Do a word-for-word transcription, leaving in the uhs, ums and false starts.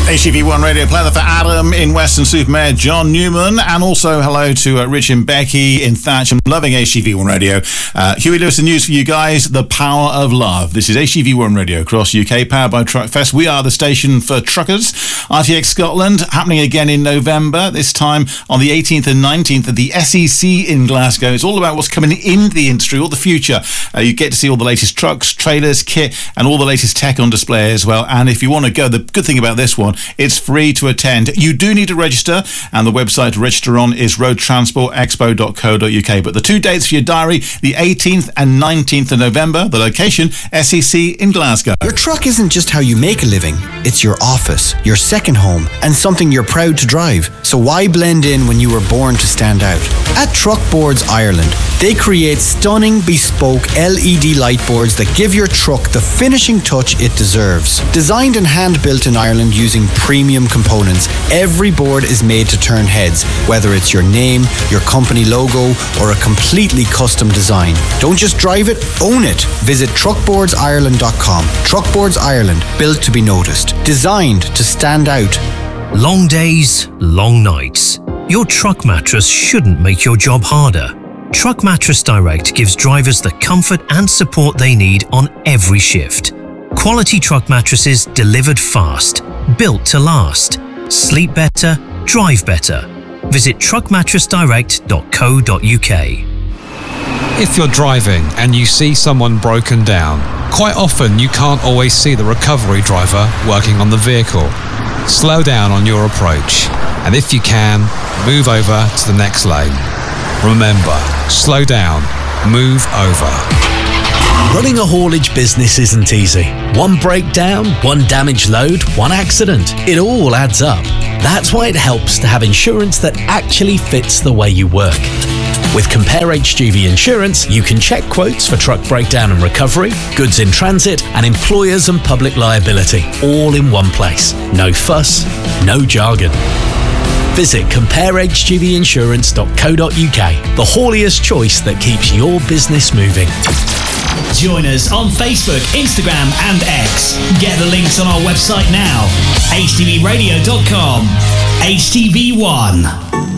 H T V one Radio Play for Adam in Weston-super-Mare, John Newman, and also hello to uh, Rich and Becky in Thatcham, loving H T V one Radio. Uh, Huey Lewis and news for you guys, the power of love. This is H T V one Radio across U K, powered by Truckfest. We are the station for truckers. R T X Scotland, happening again in November, this time on the eighteenth and nineteenth at the S E C in Glasgow. It's all about what's coming into the industry, all the future. Uh, you get to see all the latest trucks, trailers, kit, and all the latest tech on display as well. And if you want to go, the good thing about this one, it's free to attend. You do need to register, and the website to register on is road transport expo dot co dot U K. But the two dates for your diary, the eighteenth and nineteenth of November, the location, S E C in Glasgow. Your truck isn't just how you make a living, it's your office, your second home, and something you're proud to drive. So why blend in when you were born to stand out? At Truck Boards Ireland, they create stunning, bespoke L E D light boards that give your truck the finishing touch it deserves. Designed and hand-built in Ireland using premium components, every board is made to turn heads, whether it's your name, your company logo, or a completely custom design. Don't just drive it, own it. Visit truck boards ireland dot com. Truckboards Ireland, built to be noticed, designed to stand out. Long days, long nights. Your truck mattress shouldn't make your job harder. Truck Mattress Direct gives drivers the comfort and support they need on every shift. Quality truck mattresses delivered fast, built to last. Sleep better, drive better. Visit truck mattress direct dot co dot U K. If you're driving and you see someone broken down, quite often you can't always see the recovery driver working on the vehicle. Slow down on your approach, and if you can, move over to the next lane. Remember, slow down, move over. Running a haulage business isn't easy. One breakdown, one damaged load, one accident. It all adds up. That's why it helps to have insurance that actually fits the way you work. With Compare H G V Insurance, you can check quotes for truck breakdown and recovery, goods in transit, and employers and public liability, all in one place. No fuss, no jargon. Visit compare h g v insurance dot co dot U K, the hauliest choice that keeps your business moving. Join us on Facebook, Instagram and X. Get the links on our website now, h t v radio dot com. H T V one.